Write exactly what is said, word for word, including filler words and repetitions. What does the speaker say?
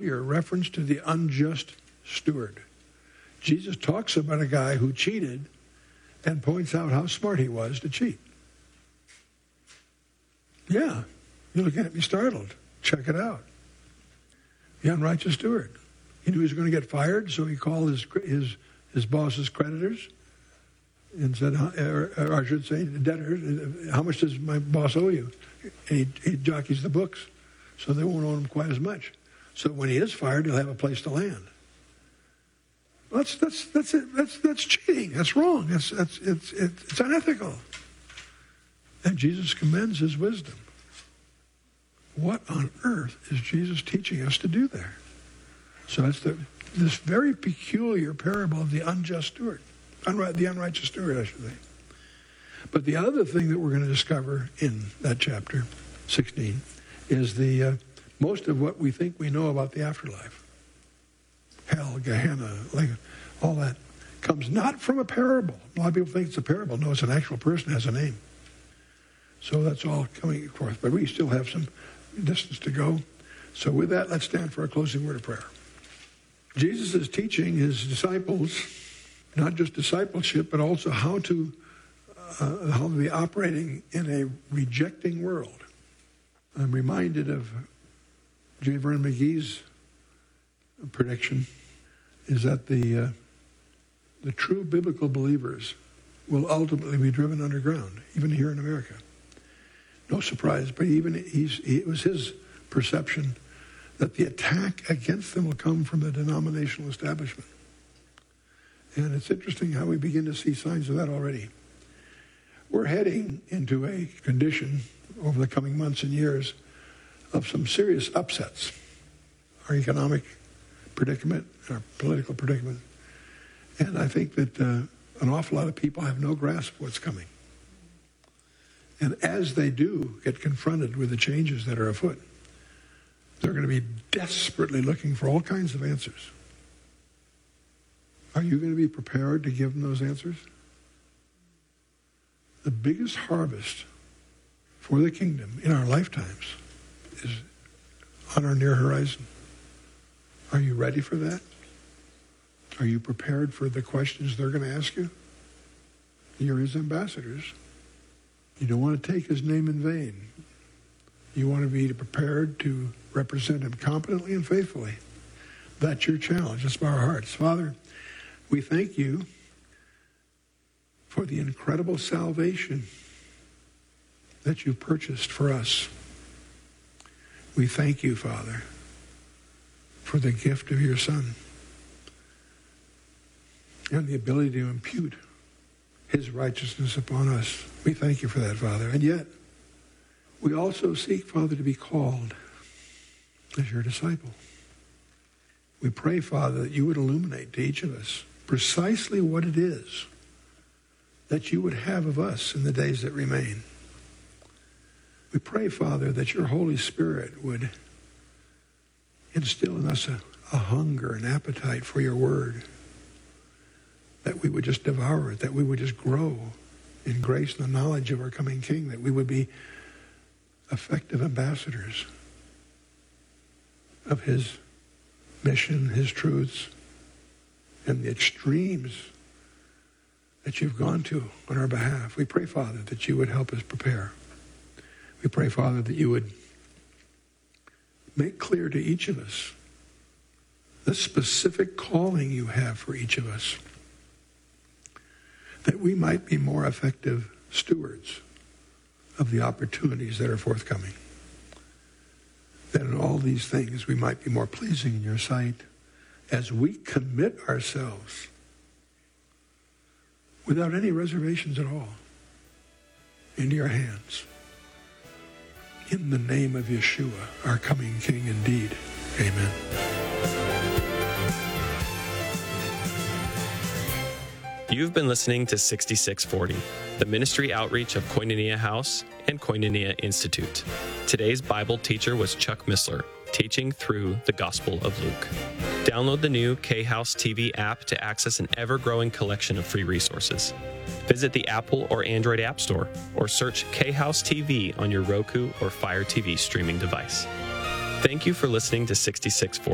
peculiar reference to the unjust steward. Jesus talks about a guy who cheated and points out how smart he was to cheat. Yeah, you're looking at me startled. Check it out. The unrighteous steward. He knew he was going to get fired, so he called his his his boss's creditors and said, or, or I should say, debtors, how much does my boss owe you? And he, he jockeys the books, so they won't owe him quite as much. So when he is fired, he'll have a place to land. That's that's that's it. That's that's cheating. That's wrong. That's that's it's it's, it's unethical. And Jesus commends his wisdom. What on earth is Jesus teaching us to do there? So that's the this very peculiar parable of the unjust steward, unri- the unrighteous steward, I should say. But the other thing that we're going to discover in that chapter sixteen is the uh, most of what we think we know about the afterlife. Hell, Gehenna, like all that comes not from a parable. A lot of people think it's a parable. No, it's an actual person, has a name. So that's all coming forth. But we still have some distance to go. So with that, let's stand for a closing word of prayer. Jesus is teaching his disciples, not just discipleship, but also how to uh, how to be operating in a rejecting world. I'm reminded of J. Vernon McGee's prediction is that the uh, the true biblical believers will ultimately be driven underground, even here in America. No surprise, but even he's, he, it was his perception that the attack against them will come from the denominational establishment. And it's interesting how we begin to see signs of that already. We're heading into a condition over the coming months and years of some serious upsets. Our economic predicament, our political predicament. And I think that uh, an awful lot of people have no grasp of what's coming. And as they do get confronted with the changes that are afoot, they're going to be desperately looking for all kinds of answers. Are you going to be prepared to give them those answers? The biggest harvest for the kingdom in our lifetimes is on our near horizon. Are you ready for that? Are you prepared for the questions they're going to ask you? You're his ambassadors. You don't want to take his name in vain. You want to be prepared to represent him competently and faithfully. That's your challenge. That's our hearts. Father, we thank you for the incredible salvation that you purchased for us. We thank you, Father, for the gift of your Son and the ability to impute his righteousness upon us. We thank you for that, Father. And yet, we also seek, Father, to be called as your disciple. We pray, Father, that you would illuminate to each of us precisely what it is that you would have of us in the days that remain. We pray, Father, that your Holy Spirit would instill in us a, a hunger, an appetite for your word, that we would just devour it, that we would just grow in grace and the knowledge of our coming King, that we would be effective ambassadors of his mission, his truths, and the extremes that you've gone to on our behalf. We pray, Father, that you would help us prepare. We pray, Father, that you would make clear to each of us the specific calling you have for each of us, that we might be more effective stewards of the opportunities that are forthcoming. That in all these things we might be more pleasing in your sight as we commit ourselves without any reservations at all into your hands. In the name of Yeshua, our coming King indeed. Amen. You've been listening to sixty-six forty, the ministry outreach of Koinonia House and Koinonia Institute. Today's Bible teacher was Chuck Missler, teaching through the Gospel of Luke. Download the new K-House T V app to access an ever-growing collection of free resources. Visit the Apple or Android App Store, or search K-House T V on your Roku or Fire T V streaming device. Thank you for listening to sixty-six forty.